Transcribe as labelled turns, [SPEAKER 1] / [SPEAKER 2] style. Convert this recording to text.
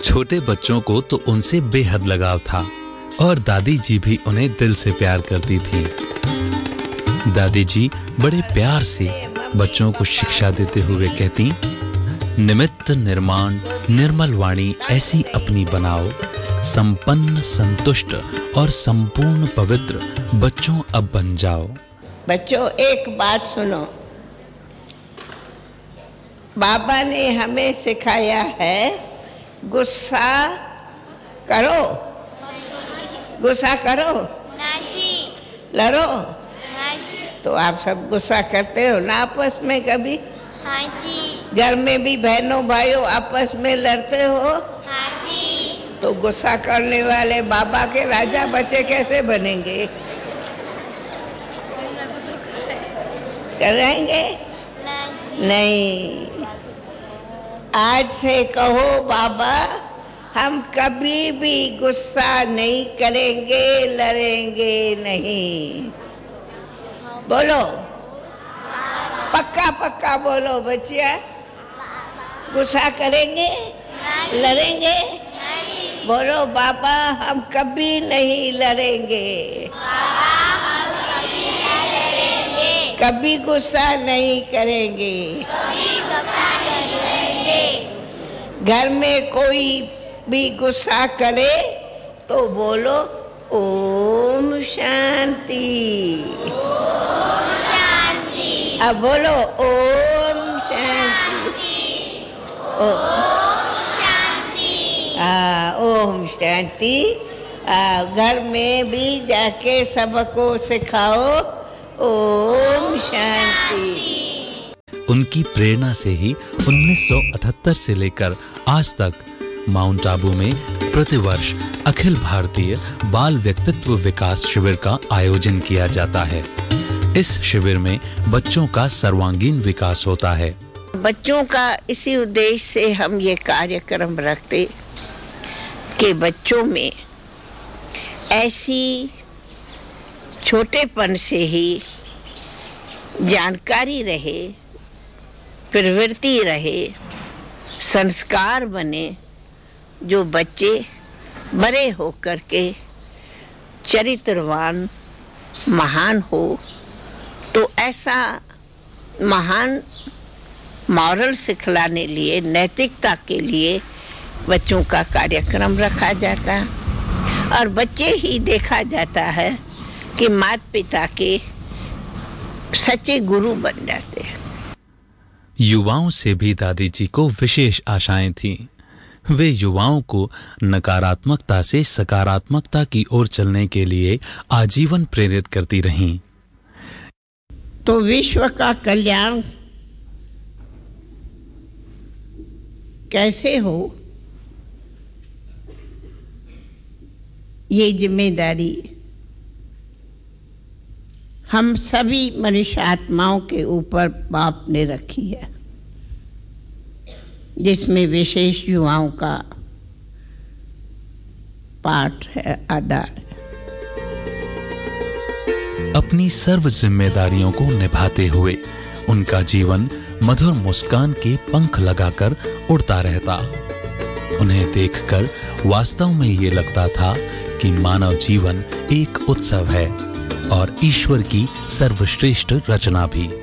[SPEAKER 1] छोटे बच्चों को तो उनसे बेहद लगाव था और दादी जी भी उन्हें दिल से प्यार करती थी। दादी जी बड़े प्यार से बच्चों को शिक्षा देते हुए कहती, निमित्त निर्माण निर्मल वाणी ऐसी अपनी बनाओ, संपन्न संतुष्ट और संपूर्ण पवित्र बच्चों अब बन जाओ।
[SPEAKER 2] बच्चों एक बात सुनो, बाबा ने हमें सिखाया है गुस्सा करो, गुस्सा करो
[SPEAKER 3] ना जी,
[SPEAKER 2] लड़ो।
[SPEAKER 3] हाँ जी,
[SPEAKER 2] तो आप सब गुस्सा करते हो ना आपस में कभी?
[SPEAKER 3] हाँ जी,
[SPEAKER 2] घर में भी बहनों भाइयों आपस में लड़ते हो?
[SPEAKER 3] हाँ जी,
[SPEAKER 2] तो गुस्सा करने वाले बाबा के राजा बच्चे कैसे बनेंगे? करेंगे
[SPEAKER 3] ना जी,
[SPEAKER 2] नहीं। आज से कहो बाबा हम कभी भी गुस्सा नहीं करेंगे, लड़ेंगे नहीं। बोलो, पक्का पक्का बोलो बच्चिया, गुस्सा करेंगे, लड़ेंगे? बोलो बाबा हम कभी नहीं लड़ेंगे, कभी गुस्सा नहीं करेंगे। घर में कोई भी गुस्सा करे तो बोलो ओम शांति। अब बोलो ओम शांति। ओम शांति। घर में भी जाके सबको सिखाओ ओम शांति।
[SPEAKER 1] उनकी प्रेरणा से ही 1978 से लेकर आज तक माउंट आबू में प्रतिवर्ष अखिल भारतीय बाल व्यक्तित्व विकास शिविर का आयोजन किया जाता है। इस शिविर में बच्चों का सर्वांगीण विकास होता है।
[SPEAKER 2] बच्चों का इसी उद्देश्य से हम ये कार्यक्रम रखते कि बच्चों में ऐसी छोटेपन से ही जानकारी रहे, प्रवृत्ति रहे, संस्कार बने, जो बच्चे बड़े होकर के चरित्रवान महान हो। तो ऐसा महान मॉरल सिखलाने लिए, नैतिकता के लिए बच्चों का कार्यक्रम रखा जाता है और बच्चे ही देखा जाता है कि माता पिता के सच्चे गुरु बन जाते हैं।
[SPEAKER 1] युवाओं से भी दादी जी को विशेष आशाएं थीं। वे युवाओं को नकारात्मकता से सकारात्मकता की ओर चलने के लिए आजीवन प्रेरित करती रहीं।
[SPEAKER 2] तो विश्व का कल्याण कैसे हो, ये जिम्मेदारी हम सभी मनुष्य आत्माओं के ऊपर बाप ने रखी है, जिसमें विशेष युवाओं का पाठ है, आधार है।
[SPEAKER 1] अपनी सर्व जिम्मेदारियों को निभाते हुए उनका जीवन मधुर मुस्कान के पंख लगाकर उड़ता रहता। उन्हें देखकर वास्तव में ये लगता था कि मानव जीवन एक उत्सव है और ईश्वर की सर्वश्रेष्ठ रचना भी।